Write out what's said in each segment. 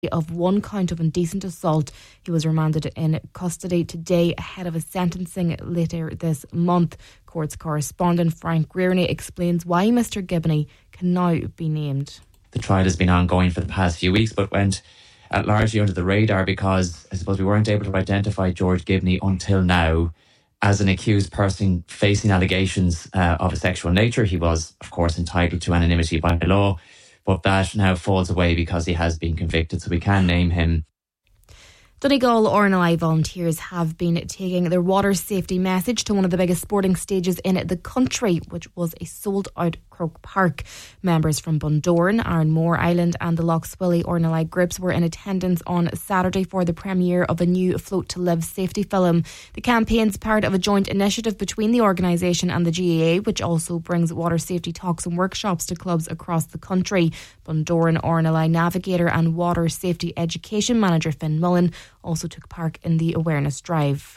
of one count of indecent assault. He was remanded in custody today ahead of a sentencing later this month. Courts correspondent Frank Greerney explains why Mr Gibney can now be named. The trial has been ongoing for the past few weeks, but went largely under the radar because I suppose we weren't able to identify George Gibney until now as an accused person facing allegations of a sexual nature. He was, of course, entitled to anonymity by law, but that now falls away because he has been convicted, so we can name him. Donegal RNLI volunteers have been taking their water safety message to one of the biggest sporting stages in the country, which was a sold-out Croke Park. Members from Bundoran, Aaronmore Island and the Lough Swilly RNLI groups were in attendance on Saturday for the premiere of a new Float to Live safety film. The campaign's part of a joint initiative between the organisation and the GAA, which also brings water safety talks and workshops to clubs across the country. Bundoran RNLI navigator and water safety education manager Finn Mullen also took part in the awareness drive.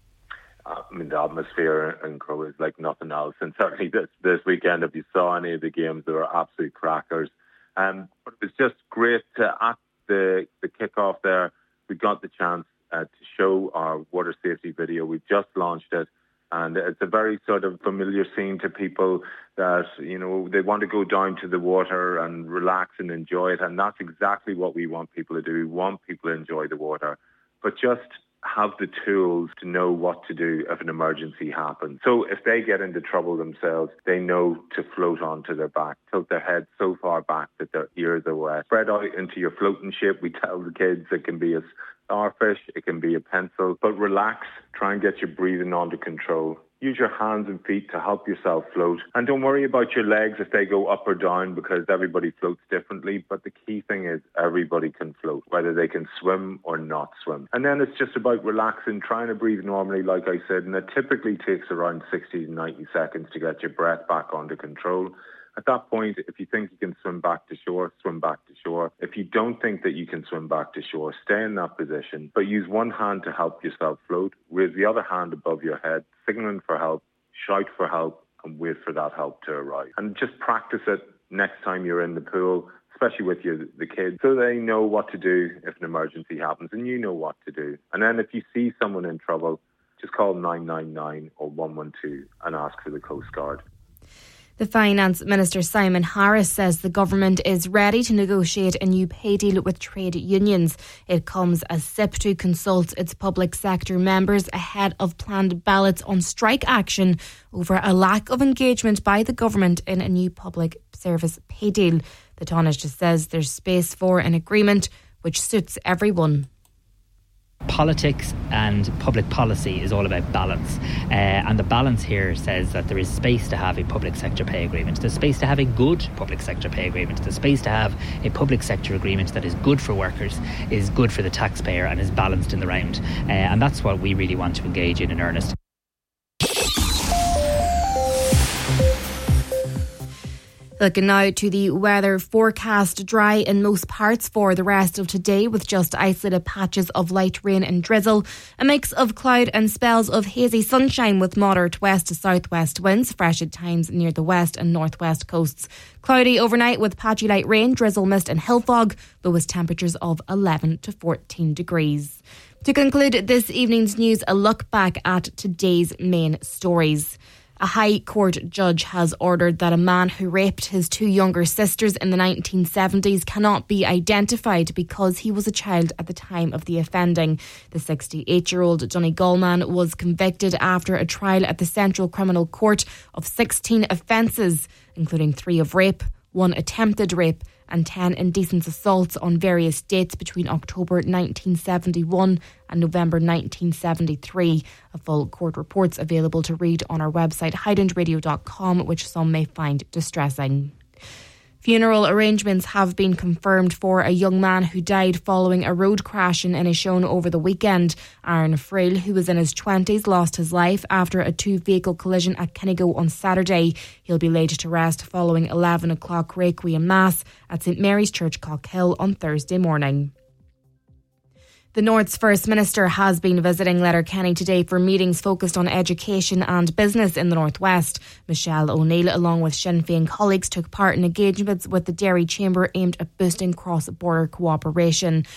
The atmosphere in Crowe is like nothing else, and certainly this weekend, if you saw any of the games, they were absolute crackers. But it was just great at the kick-off there. We got the chance to show our water safety video. We just launched it, and it's a very sort of familiar scene to people that, they want to go down to the water and relax and enjoy it, and that's exactly what we want people to do. We want people to enjoy the water, but just have the tools to know what to do if an emergency happens. So if they get into trouble themselves, they know to float onto their back, tilt their head so far back that their ears are wet. Spread out into your floating ship. We tell the kids it can be a starfish, it can be a pencil, but relax, try and get your breathing under control. Use your hands and feet to help yourself float. And don't worry about your legs if they go up or down, because everybody floats differently. But the key thing is everybody can float, whether they can swim or not swim. And then it's just about relaxing, trying to breathe normally, like I said. And it typically takes around 60 to 90 seconds to get your breath back under control. At that point, if you think you can swim back to shore, swim back to shore. If you don't think that you can swim back to shore, stay in that position, but use one hand to help yourself float, raise the other hand above your head, signaling for help, shout for help, and wait for that help to arrive. And just practice it next time you're in the pool, especially with the kids, so they know what to do if an emergency happens, and you know what to do. And then if you see someone in trouble, just call 999 or 112 and ask for the Coast Guard. The Finance Minister Simon Harris says the government is ready to negotiate a new pay deal with trade unions. It comes as SIPTU consults its public sector members ahead of planned ballots on strike action over a lack of engagement by the government in a new public service pay deal. The Taoiseach says there's space for an agreement which suits everyone. Politics and public policy is all about balance, and the balance here says that there is space to have a public sector pay agreement. There's space to have a good public sector pay agreement. There's space to have a public sector agreement that is good for workers, is good for the taxpayer, and is balanced in the round. And that's what we really want to engage in earnest. Looking now to the weather forecast, dry in most parts for the rest of today with just isolated patches of light rain and drizzle. A mix of cloud and spells of hazy sunshine with moderate west to southwest winds, fresh at times near the west and northwest coasts. Cloudy overnight with patchy light rain, drizzle, mist and hill fog, lowest temperatures of 11 to 14 degrees. To conclude this evening's news, a look back at today's main stories. A High Court judge has ordered that a man who raped his two younger sisters in the 1970s cannot be identified because he was a child at the time of the offending. The 68-year-old Donegal man was convicted after a trial at the Central Criminal Court of 16 offences, including 3 of rape, 1 attempted rape and 10 indecent assaults on various dates between October 1971 and November 1973. A full court report's available to read on our website highlandradio.com, which some may find distressing. Funeral arrangements have been confirmed for a young man who died following a road crash in Inishowen over the weekend. Aaron Frail, who was in his 20s, lost his life after a 2-vehicle collision at Kinnigo on Saturday. He'll be laid to rest following 11 o'clock Requiem Mass at St Mary's Church, Cockhill on Thursday morning. The North's First Minister has been visiting Letterkenny today for meetings focused on education and business in the North West. Michelle O'Neill, along with Sinn Féin colleagues, took part in engagements with the Derry Chamber aimed at boosting cross-border cooperation.